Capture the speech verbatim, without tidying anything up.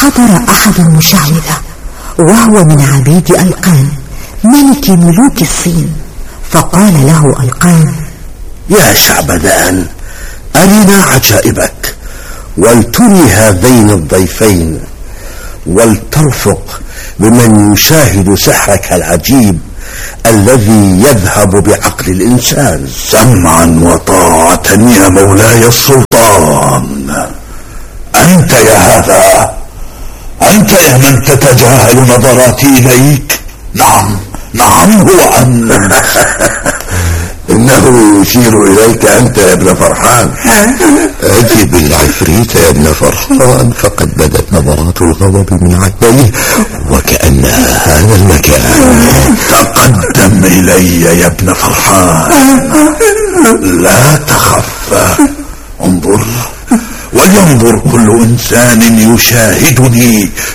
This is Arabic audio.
حضر أحد المشعوذة وهو من عبيد ألقان ملك ملوك الصين، فقال له ألقان: يا شعبذان، أرنا عجائبك ولتري هذين الضيفين، ولترفق بمن يشاهد سحرك العجيب الذي يذهب بعقل الإنسان. سمعا وطاعة يا مولاي السلطان. أنت يا هذا، أنت يا من تتجاهل نظراتي إليك. نعم نعم هو أنت. إنه يشير إليك أنت يا ابن فرحان. أجب العفريت يا ابن فرحان، فقد بدت نظرات الغضب من عينيه وكأنها هذا المكان. تقدم إلي يا ابن فرحان، لا تخف. انظر ولينظر كل إنسان يشاهدني